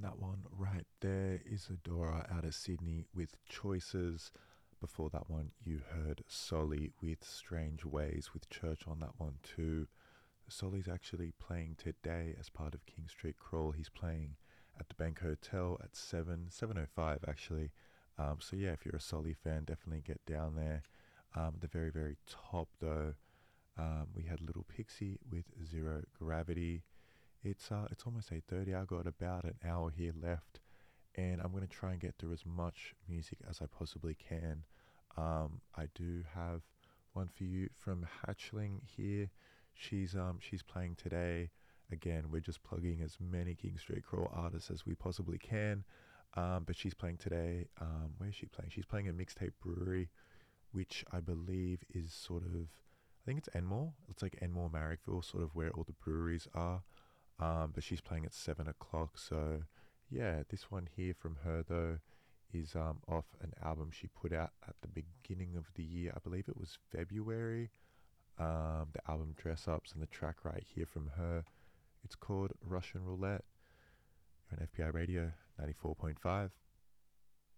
that one right there, Isadora out of Sydney with Choices. Before that one, you heard Solly with Strange Ways with Church on that one too. Solly's actually playing today as part of King Street Crawl. He's playing at the Bank Hotel at 7:05 actually. So yeah, if you're a Solly fan, definitely get down there. At the very, very top though, we had Little Pixie with Zero Gravity. It's almost 8:30. I got about an hour here left, and I'm gonna try and get through as much music as I possibly can. I do have one for you from Hatchling here. She's playing today. Again, we're just plugging as many King Street Crawl artists as we possibly can. But she's playing today. Where is she playing? She's playing at Mixtape Brewery, which I believe is sort of, I think it's Enmore. It's like Enmore, Marrickville, sort of where all the breweries are. But she's playing at 7 o'clock. So yeah, this one here from her though is off an album she put out at the beginning of the year. I believe it was February. The album Dress Ups, and the track right here from her, it's called Russian Roulette. You're on FPI Radio 94.5.